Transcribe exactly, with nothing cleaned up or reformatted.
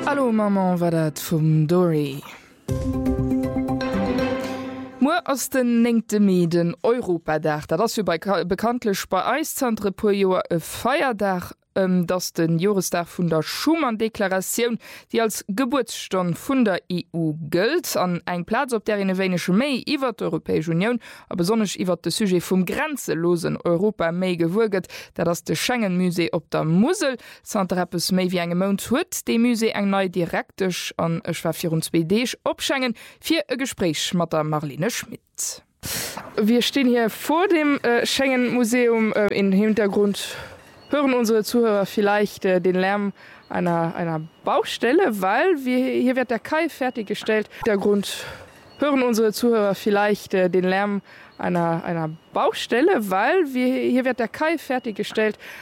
Hallo Maman war dat vum Dory. Mo ass den enngte Mei den Europadach, dat ass jo bei bekanntlech bei Eiszanre pu Joer e Feierdach, ähm, dats den Jorestag vun der Schumann-Deklaratioun, die als Geburtsstand vun der E U gëlt, an eng Platz op der inwennesche Mei iwwer d' Europäesche Union, a besonnech iwwer de Suje vum grenzelosen Europa méi gewurget, dat ass de Schengen-Musee op der Musel Santrappes méi wie engem Mount huet, de Musee eng nei direktech an ech war vierundzwanzig opschengen fir e Gespräch mat der Marlene Schmidt. Wir stehen hier vor dem äh, Schengen-Museum äh, im Hintergrund. Hören unsere Zuhörer vielleicht äh, den Lärm einer, einer Baustelle, weil wir, hier wird der Kai fertiggestellt. Der Grund hören unsere Zuhörer vielleicht äh, den Lärm einer, einer Baustelle, weil wir, hier wird der Kai fertiggestellt